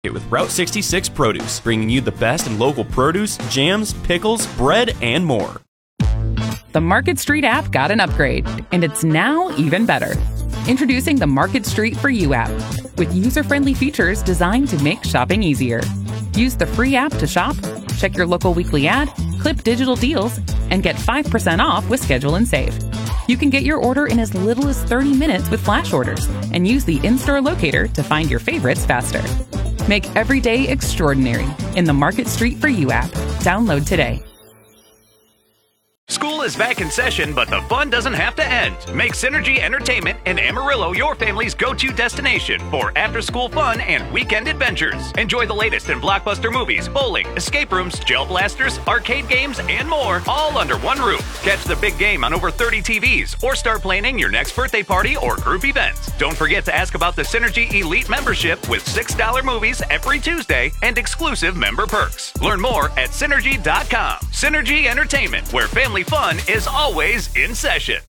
with Route 66 Produce, bringing you the best in local produce, jams, pickles, bread, and more. The Market Street app got an upgrade, and it's now even better. Introducing the Market Street For You app, with user-friendly features designed to make shopping easier. Use the free app to shop, check your local weekly ad, clip digital deals, and get 5% off with Schedule and Save. You can get your order in as little as 30 minutes with flash orders, and use the in-store locator to find your favorites faster. Make every day extraordinary in the Market Street For You app. Download today. School is back in session, but the fun doesn't have to end. Make Synergy Entertainment in Amarillo your family's go-to destination for after-school fun and weekend adventures. Enjoy the latest in blockbuster movies, bowling, escape rooms, gel blasters, arcade games, and more, all under one roof. Catch the big game on over 30 TVs or start planning your next birthday party or group events. Don't forget to ask about the Synergy Elite membership with $6 movies every Tuesday and exclusive member perks. Learn more at Synergy.com. Synergy Entertainment, where family fun is always in session.